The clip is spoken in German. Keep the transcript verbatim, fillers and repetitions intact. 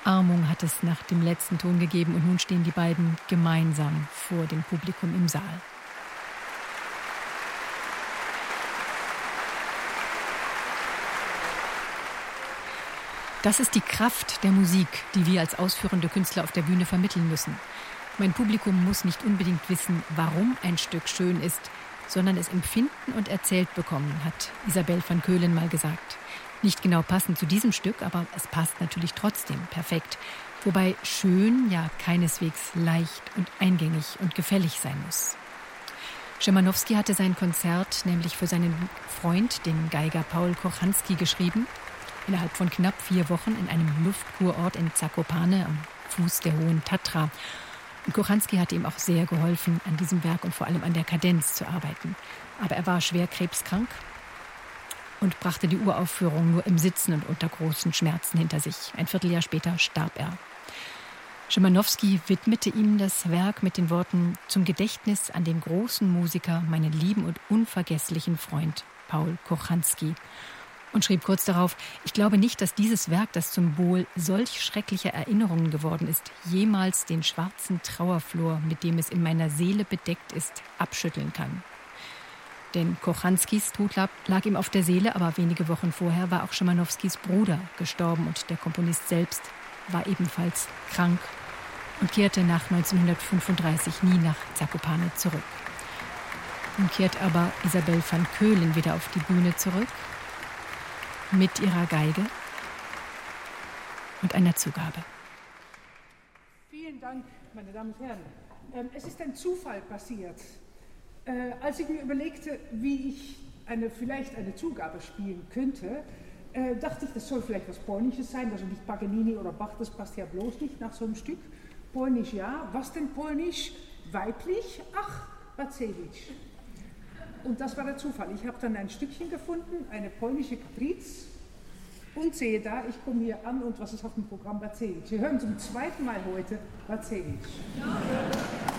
Umarmung hat es nach dem letzten Ton gegeben und nun stehen die beiden gemeinsam vor dem Publikum im Saal. Das ist die Kraft der Musik, die wir als ausführende Künstler auf der Bühne vermitteln müssen. Mein Publikum muss nicht unbedingt wissen, warum ein Stück schön ist, sondern es empfinden und erzählt bekommen, hat Isabel van Keulen mal gesagt. Nicht genau passend zu diesem Stück, aber es passt natürlich trotzdem perfekt. Wobei schön ja keineswegs leicht und eingängig und gefällig sein muss. Szymanowski hatte sein Konzert nämlich für seinen Freund, den Geiger Paul Kochanski, geschrieben. Innerhalb von knapp vier Wochen in einem Luftkurort in Zakopane am Fuß der Hohen Tatra. Und Kochanski hatte ihm auch sehr geholfen, an diesem Werk und vor allem an der Kadenz zu arbeiten. Aber er war schwer krebskrank und brachte die Uraufführung nur im Sitzen und unter großen Schmerzen hinter sich. Ein Vierteljahr später starb er. Szymanowski widmete ihm das Werk mit den Worten: Zum Gedächtnis an den großen Musiker, meinen lieben und unvergesslichen Freund Paul Kochanski. Und schrieb kurz darauf: Ich glaube nicht, dass dieses Werk, das Symbol solch schrecklicher Erinnerungen geworden ist, jemals den schwarzen Trauerflor, mit dem es in meiner Seele bedeckt ist, abschütteln kann. Denn Kochanskis Tod lag, lag ihm auf der Seele, aber wenige Wochen vorher war auch Szymanowskis Bruder gestorben und der Komponist selbst war ebenfalls krank und kehrte nach neunzehnhundertfünfunddreißig nie nach Zakopane zurück. Nun kehrt aber Isabel van Keulen wieder auf die Bühne zurück mit ihrer Geige und einer Zugabe. Vielen Dank, meine Damen und Herren. Ähm, es ist ein Zufall passiert. Äh, als ich mir überlegte, wie ich eine, vielleicht eine Zugabe spielen könnte, äh, dachte ich, das soll vielleicht was Polnisches sein, also nicht Paganini oder Bach, das passt ja bloß nicht nach so einem Stück. Polnisch ja, was denn Polnisch? Weiblich? Ach, Bacewicz. Und das war der Zufall. Ich habe dann ein Stückchen gefunden, eine polnische Capriz, und sehe da, ich komme hier an und was ist auf dem Programm? Bacewicz. Wir hören zum zweiten Mal heute Bacewicz. Ja.